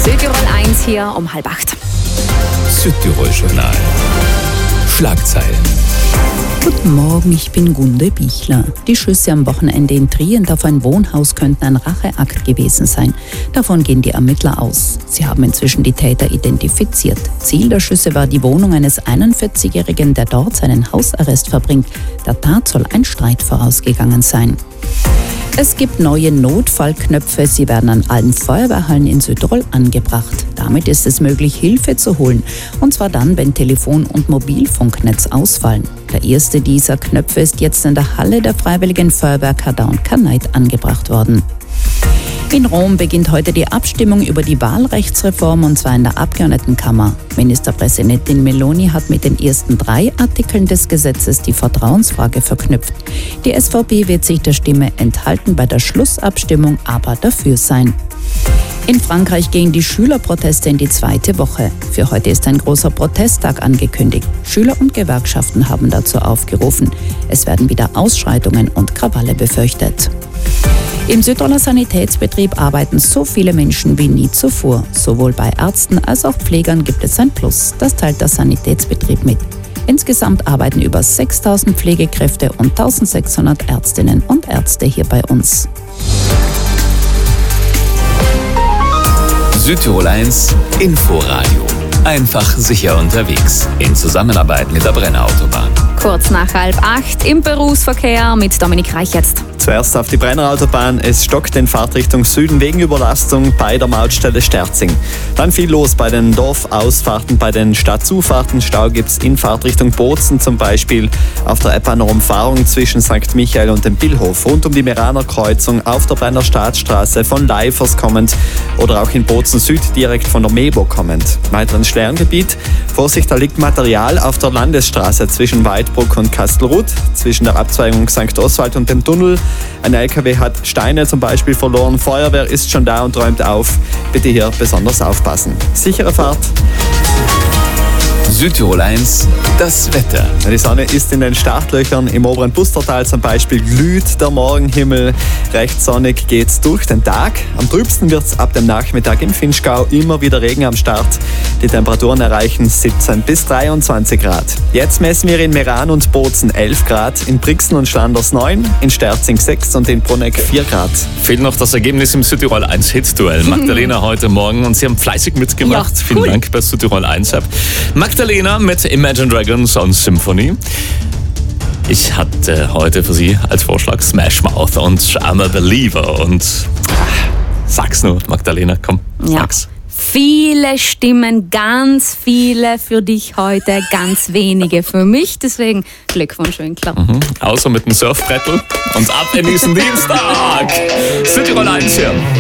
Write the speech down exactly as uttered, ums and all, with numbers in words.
Südtirol eins hier um halb acht. Südtirol Journal. Schlagzeilen. Guten Morgen, ich bin Gunde Bichler. Die Schüsse am Wochenende in Trient auf ein Wohnhaus könnten ein Racheakt gewesen sein. Davon gehen die Ermittler aus. Sie haben inzwischen die Täter identifiziert. Ziel der Schüsse war die Wohnung eines einundvierzigjährigen, der dort seinen Hausarrest verbringt. Der Tat soll ein Streit vorausgegangen sein. Es gibt neue Notfallknöpfe, sie werden an allen Feuerwehrhallen in Südtirol angebracht. Damit ist es möglich, Hilfe zu holen. Und zwar dann, wenn Telefon- und Mobilfunknetz ausfallen. Der erste dieser Knöpfe ist jetzt in der Halle der Freiwilligen Feuerwehr Kardau und Kaneit angebracht worden. In Rom beginnt heute die Abstimmung über die Wahlrechtsreform, und zwar in der Abgeordnetenkammer. Ministerpräsidentin Meloni hat mit den ersten drei Artikeln des Gesetzes die Vertrauensfrage verknüpft. Die S V P wird sich der Stimme enthalten, bei der Schlussabstimmung aber dafür sein. In Frankreich gehen die Schülerproteste in die zweite Woche. Für heute ist ein großer Protesttag angekündigt. Schüler und Gewerkschaften haben dazu aufgerufen. Es werden wieder Ausschreitungen und Krawalle befürchtet. Im Südtiroler Sanitätsbetrieb arbeiten so viele Menschen wie nie zuvor. Sowohl bei Ärzten als auch Pflegern gibt es ein Plus. Das teilt der Sanitätsbetrieb mit. Insgesamt arbeiten über sechstausend Pflegekräfte und eintausendsechshundert Ärztinnen und Ärzte hier bei uns. Südtirol eins Inforadio. Einfach sicher unterwegs. In Zusammenarbeit mit der Brenner Autobahn. Kurz nach halb acht im Berufsverkehr mit Dominik Reich jetzt. Zuerst auf die Brenner Autobahn. Es stockt in Fahrtrichtung Süden wegen Überlastung bei der Mautstelle Sterzing. Dann viel los bei den Dorfausfahrten, bei den Stadtzufahrten. Stau gibt es in Fahrtrichtung Bozen, zum Beispiel auf der Eppaner Umfahrung zwischen Sankt Michael und dem Billhof. Rund um die Meraner Kreuzung auf der Brenner Staatsstraße von Leifers kommend oder auch in Bozen Süd direkt von der Mebo kommend. Weiter ins Sterngebiet. Vorsicht, da liegt Material auf der Landesstraße zwischen Weidbruck und Kastelruth, zwischen der Abzweigung Sankt Oswald und dem Tunnel. Ein L K W hat Steine zum Beispiel verloren. Feuerwehr ist schon da und räumt auf. Bitte hier besonders aufpassen. Sichere Fahrt. Südtirol eins, das Wetter. Die Sonne ist in den Startlöchern. Im oberen Pustertal zum Beispiel glüht der Morgenhimmel. Recht sonnig geht's durch den Tag. Am trübsten wird's ab dem Nachmittag im Vinschgau. Immer wieder Regen am Start. Die Temperaturen erreichen siebzehn bis dreiundzwanzig Grad. Jetzt messen wir in Meran und Bozen elf Grad, in Brixen und Schlanders neun, in Sterzing sechs und in Bruneck vier Grad. Fehlt noch das Ergebnis im Südtirol eins Hit-Duell. Magdalena heute Morgen, und Sie haben fleißig mitgemacht. Ja, Vielen cool. Dank bei Südtirol eins. Magdalena mit Imagine Dragons und Symphony. Ich hatte heute für Sie als Vorschlag Smash Mouth und I'm a Believer. Und ach, sag's nur, Magdalena, komm, Ja. sag's. Viele Stimmen, ganz viele für dich heute, ganz wenige für mich. Deswegen Glückwunsch, Winkler. Mhm. Außer mit dem Surfbrettel und ab in diesen Dienstag. Südtirol eins hier.